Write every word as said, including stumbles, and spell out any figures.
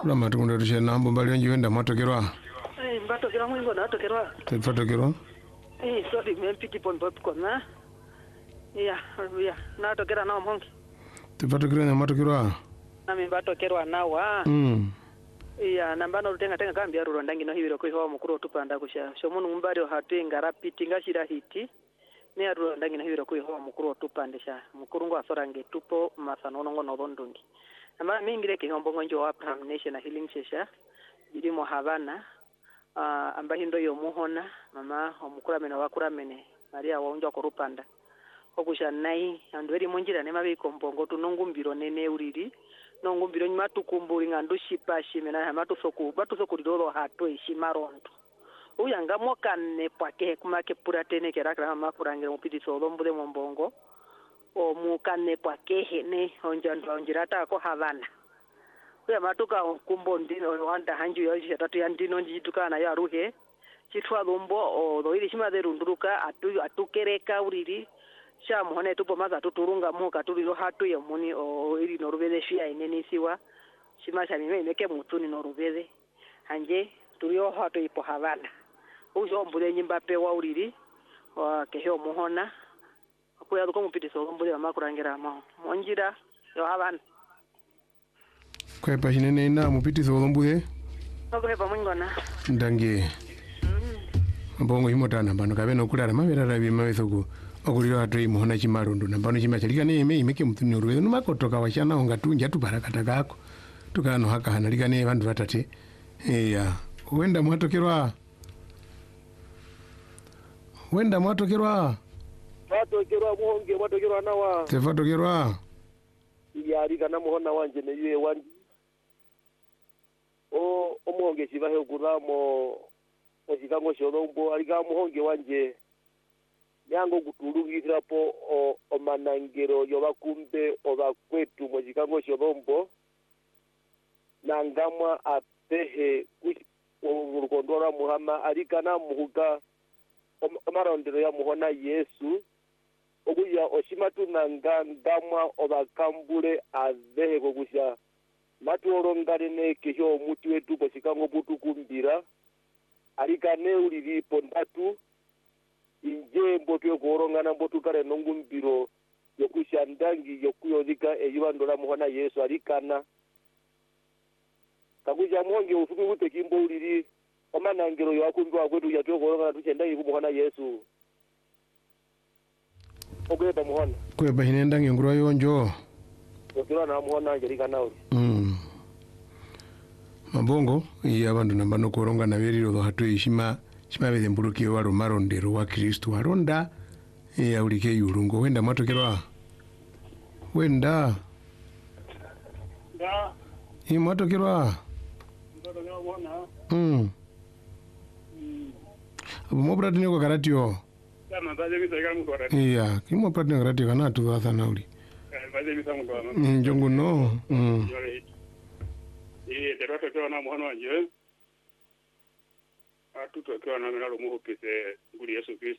Kula matukunda tushe nambo mbali wenji wenda matokerwa. Eh, mbatokera mwingo na tokerwa. Tefatokerwa. Eh, sorry, mempiki pon pop kona. Iya, iya, na tokera na mongi. Tefatokerwa na matokerwa. Na mbatokera nawa. Mm. Iya, nambano rutenga tenga kambi ya rurondangi no hibiro kwiho mukuru tupanda kusha. Shomuntu mbari hatenga rapiti ngashira hiti. Ne ya rurondangi no hibiro kwiho mukuru tupandisha. Mukuru ngo asorange tupo masano ngo no bondungi. Namba mingire ke hombongo njo Abraham Nation Healing Church. Biri mo Havana. Uh, ambahindo yo muhona mama omukuramene wakuramene Maria waunja korupanda okusha nai andweri monjira ne mabiko mbongo tunongumbiro nene uriri nongumbiro nyima tukumburi ngandu shipashi mena hamatu soku batu soku ridoro hato ishimaronto uyanga mokane pake kumake puratene kerakra makurangira mupiti solombude mombongo o mukane pake hene onjandwa onjirata ko Havana ya matuka kumbo ndino wanda hanju yo tatu ya ndino njitukana ya ruhe chitwa lombo o doiri shimade runduruka atu atukereka uriri sha muhone tupo maza tuturunga muka tuliro hatu ya muni o iri norubeze shia inenisiwa shimasha mime meke mutuni norubeze hanje tulio hatu ipo Havana uzo mbude nyimba pewa uriri wa kehyo muhona akuya duko mupitiso mbude makurangira ma monjira yo Havana Kwa pa hinene ina mupitiso olombuye Ogohepa mwingona ndange mbongo himotana bano kabeno kulala mabera bi mabethuku okuliro atwe muhona chimarondo nambano chimachalika ne ime imeke mutuni ruwe numakotoka washana onga tunja tubarakata kako tukano haka hanalika ne bandu batate eya wenda mwatokerwa wenda mwatokerwa mwatokerwa muhonge mwatokerwa nawa tefatokerwa yari kana muhona wanje ne yue wanje o omuhonge sibahe okuramo ozikango sholombo alika muhonge wanje yango gutulugirapo o omanangero yobakumbe obakwetu mozikango sholombo nangamwa apehe urukondora muhama alikana muhuga amarondero ya muhona Yesu okuya oshimatu nanga ngamwa obakambule avehe kokusha matuolongalene keho omuti wetu poshikango butukumbira alikane ulilipo ndatu inje mbotu yokuolongana mbotu kale nongumbiro yokusha ndangi yokuyolika eyubandola muhona Yesu alikana kakusha muhonge ufupi ute kimbo ulili omanangiro yoakumbi wakwetu yatuyo kuolongana tuchendangi kumuhona Yesu ogweba muhona kweba hinendangi nguro yonjo okira na muhona angelika nawe mm mabongo iya bandu nambano koronga na beriro do hatu ishima shima beze mbuluki wa romarondero wa Kristo aronda iya ulike yurungo wenda matokerwa wenda da i matokerwa ndotokera mona mm abo mobrati ne ko garatio kama baje bisaka mutwara iya kimo prati ne garatio kana tu sana uli baje bisaka mutwara njongo no mm eh derota kwa na mwana wanje atutokewa na nalo muhopese nguli Yesu Kristo